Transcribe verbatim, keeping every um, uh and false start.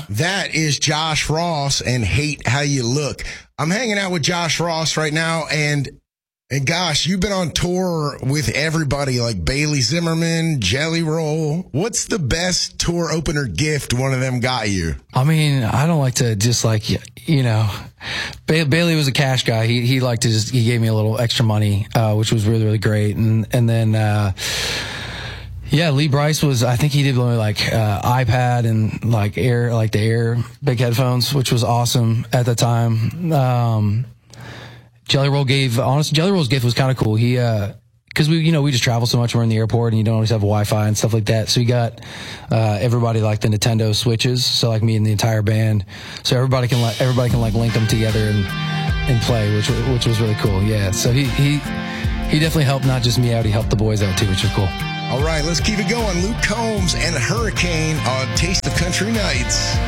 That is Josh Ross and Hate How You Look. I'm hanging out with Josh Ross right now, and and gosh, you've been on tour with everybody like Bailey Zimmerman, Jelly Roll. What's the best tour opener gift one of them got you? I mean, I don't like to just like, you know, ba- Bailey was a cash guy. He he liked to just, he gave me a little extra money, uh, which was really, really great. And, and then, uh, yeah, Lee Brice was, I think he did like uh, iPad and like Air, like the Air big headphones, which was awesome at the time. Um, Jelly Roll gave, honestly, Jelly Roll's gift was kind of cool. He, uh, cause we, you know, we just travel so much. We're in the airport and you don't always have Wi-Fi and stuff like that. So he got, uh, everybody like the Nintendo Switches. So like me and the entire band. So everybody can like, everybody can like link them together and, and play, which, which was really cool. Yeah. So he, he, he definitely helped not just me out. He helped the boys out too, which was cool. All right, let's keep it going. Luke Combs and Hurricane on Taste of Country Nights.